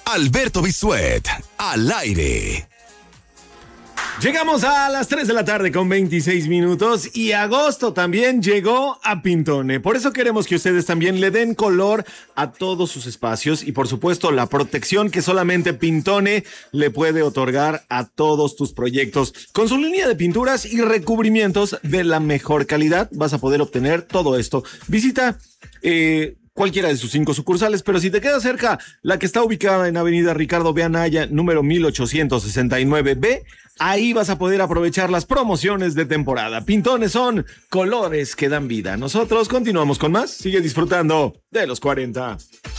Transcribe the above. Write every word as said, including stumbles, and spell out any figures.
Alberto Bisuet, al aire. Llegamos a las tres de la tarde con veintiséis minutos y agosto también llegó a Pintone. Por eso queremos que ustedes también le den color a todos sus espacios y por supuesto la protección que solamente Pintone le puede otorgar a todos tus proyectos. Con su línea de pinturas y recubrimientos de la mejor calidad vas a poder obtener todo esto. Visita eh, cualquiera de sus cinco sucursales, pero si te queda cerca, la que está ubicada en Avenida Ricardo B. Anaya, número mil ochocientos sesenta y nueve B, ahí vas a poder aprovechar las promociones de temporada. Pintones son colores que dan vida. Nosotros continuamos con más. Sigue disfrutando de los cuarenta.